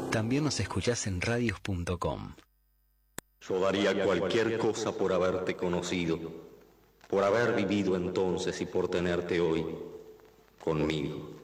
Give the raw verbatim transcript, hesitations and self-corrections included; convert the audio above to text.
También nos escuchás en radios punto com. Yo daría cualquier cosa por haberte conocido, por haber vivido entonces y por tenerte hoy conmigo.